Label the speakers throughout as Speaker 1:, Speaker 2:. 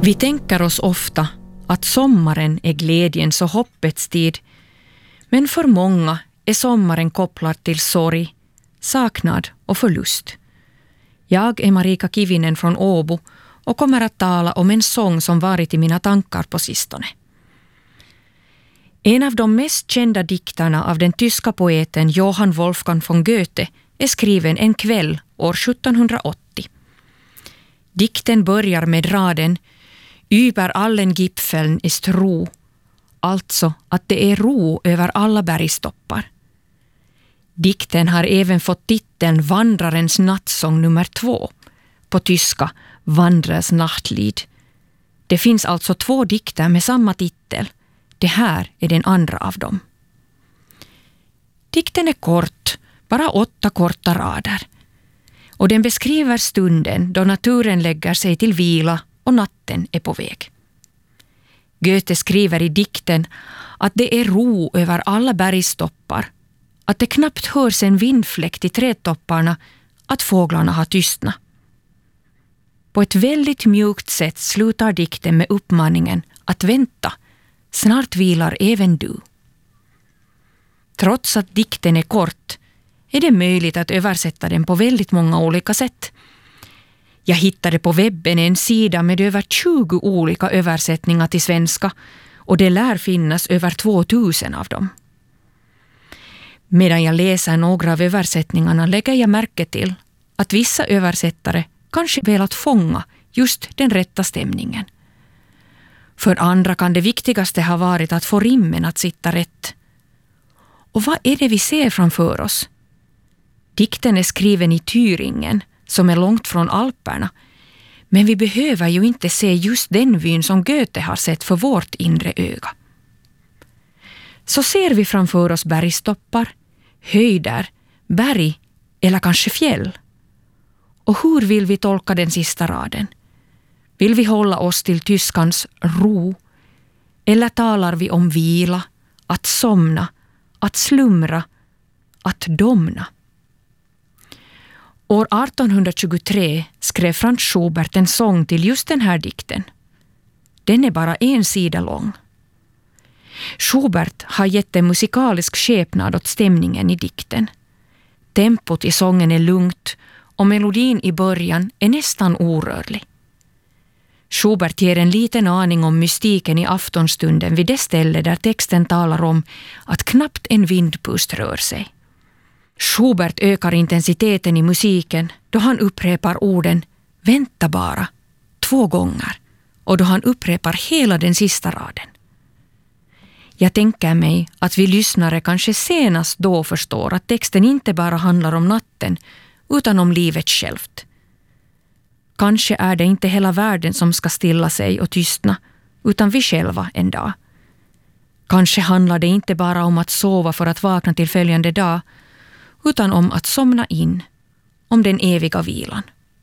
Speaker 1: Vi tänker oss ofta att sommaren är glädjens och hoppets tid, men för många är sommaren kopplad till sorg, saknad och förlust. Jag är Marika Kivinen från Åbo och kommer att tala om en sång som varit i mina tankar på sistone. En av de mest kända dikterna av den tyska poeten Johann Wolfgang von Goethe är skriven en kväll år 1780. Dikten börjar med raden "Über allen Gipfeln ist ro", alltså att det är ro över alla bergstoppar. Dikten har även fått titeln Vandrarens nattsång nummer 2, på tyska Wanderers Nachtlied. Det finns alltså 2 dikter med samma titel. Det här är den andra av dem. Dikten är kort, bara 8 korta rader. Och den beskriver stunden då naturen lägger sig till vila och natten är på väg. Goethe skriver i dikten att det är ro över alla bergstoppar, att det knappt hörs en vindfläkt i trädtopparna, att fåglarna har tystnat. På ett väldigt mjukt sätt slutar dikten med uppmaningen att vänta, snart vilar även du. Trots att dikten är kort är det möjligt att översätta den på väldigt många olika sätt. Jag hittade på webben en sida med över 20 olika översättningar till svenska och det lär finnas över 2000 av dem. Medan jag läser några av översättningarna lägger jag märke till att vissa översättare kanske velat fånga just den rätta stämningen. För andra kan det viktigaste ha varit att få rimmen att sitta rätt. Och vad är det vi ser framför oss? Dikten är skriven i Thüringen, som är långt från Alperna, men vi behöver ju inte se just den vyn som Goethe har sett för vårt inre öga. Så ser vi framför oss bergstoppar, höjder, berg eller kanske fjäll. Och hur vill vi tolka den sista raden? Vill vi hålla oss till tyskans ro? Eller talar vi om vila, att somna, att slumra, att domna? År 1823 skrev Franz Schubert en sång till just den här dikten. Den är bara 1 sida lång. Schubert har gett en musikalisk skepnad åt stämningen i dikten. Tempot i sången är lugnt och melodin i början är nästan orörlig. Schubert ger en liten aning om mystiken i aftonstunden vid det ställe där texten talar om att knappt en vindpust rör sig. Schubert ökar intensiteten i musiken då han upprepar orden "vänta bara" 2 gånger och då han upprepar hela den sista raden. Jag tänker mig att vi lyssnare kanske senast då förstår att texten inte bara handlar om natten utan om livet självt. Kanske är det inte hela världen som ska stilla sig och tystna, utan vi själva en dag. Kanske handlar det inte bara om att sova för att vakna till följande dag, utan om att somna in, om den eviga vilan.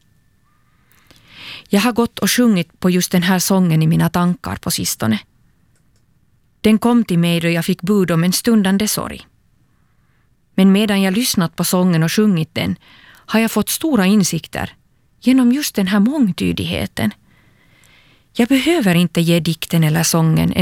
Speaker 1: Jag har gått och sjungit på just den här sången i mina tankar på sistone. Den kom till mig då jag fick bud om en stundande sorg. Men medan jag lyssnat på sången och sjungit den har jag fått stora insikter genom just den här mångtydigheten. Jag behöver inte ge dikten eller sången en